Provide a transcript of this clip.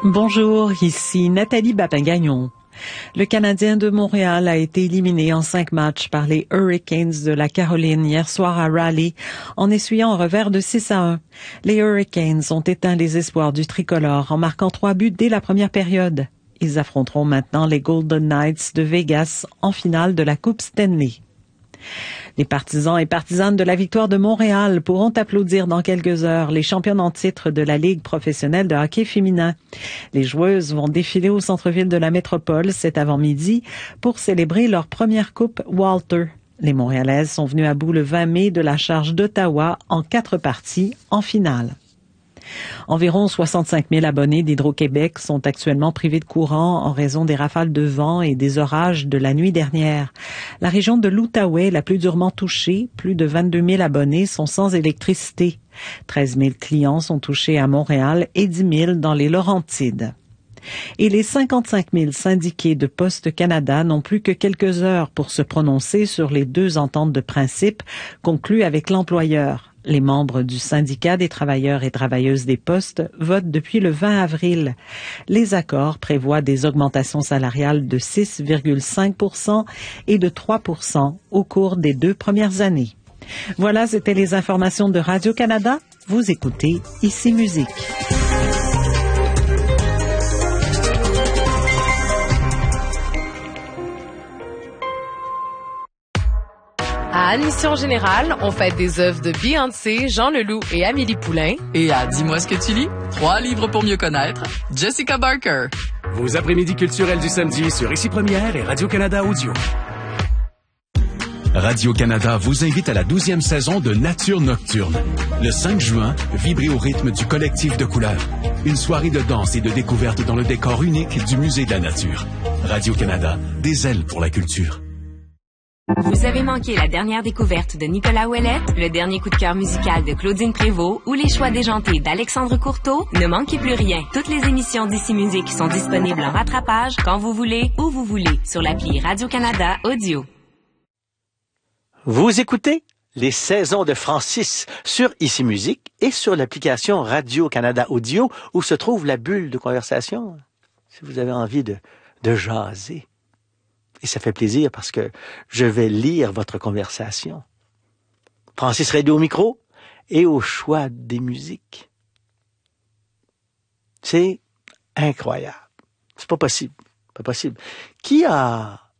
Bonjour, ici Nathalie Babin-Gagnon. Le Canadien de Montréal a été éliminé en 5 matchs par les Hurricanes de la Caroline hier soir à Raleigh en essuyant un revers de 6-1. Les Hurricanes ont éteint les espoirs du tricolore en marquant 3 buts dès la première période. Ils affronteront maintenant les Golden Knights de Vegas en finale de la Coupe Stanley. Les partisans et partisanes de la victoire de Montréal pourront applaudir dans quelques heures les championnes en titre de la Ligue professionnelle de hockey féminin. Les joueuses vont défiler au centre-ville de la métropole cet avant-midi pour célébrer leur première coupe Walter. Les Montréalaises sont venues à bout le 20 mai de la charge d'Ottawa en 4 parties en finale. Environ 65 000 abonnés d'Hydro-Québec sont actuellement privés de courant en raison des rafales de vent et des orages de la nuit dernière. La région de l'Outaouais, la plus durement touchée, plus de 22 000 abonnés sont sans électricité. 13 000 clients sont touchés à Montréal et 10 000 dans les Laurentides. Et les 55 000 syndiqués de Poste Canada n'ont plus que quelques heures pour se prononcer sur les 2 ententes de principe conclues avec l'employeur. Les membres du syndicat des travailleurs et travailleuses des postes votent depuis le 20 avril. Les accords prévoient des augmentations salariales de 6,5 % et de 3 % au cours des 2 premières années. Voilà, c'était les informations de Radio-Canada. Vous écoutez Ici Musique. À Admission Générale, on fête des œuvres de Beyoncé, Jean Leloup et Amélie Poulain. Et à Dis-moi ce que tu lis, 3 livres pour mieux connaître, Jessica Barker. Vos après-midi culturels du samedi sur Ici Première et Radio-Canada Audio. Radio-Canada vous invite à la 12e saison de Nature Nocturne. Le 5 juin, vibrez au rythme du collectif de couleurs. Une soirée de danse et de découverte dans le décor unique du Musée de la Nature. Radio-Canada, des ailes pour la culture. Vous avez manqué la dernière découverte de Nicolas Ouellet, le dernier coup de cœur musical de Claudine Prévost ou les choix déjantés d'Alexandre Courteau? Ne manquez plus rien. Toutes les émissions d'Ici Musique sont disponibles en rattrapage quand vous voulez, où vous voulez, sur l'appli Radio-Canada Audio. Vous écoutez les saisons de Francis sur Ici Musique et sur l'application Radio-Canada Audio où se trouve la bulle de conversation. Si vous avez envie de jaser. Et ça fait plaisir parce que je vais lire votre conversation. Francis Redé au micro et au choix des musiques. C'est incroyable. C'est pas possible. Pas possible. Qui a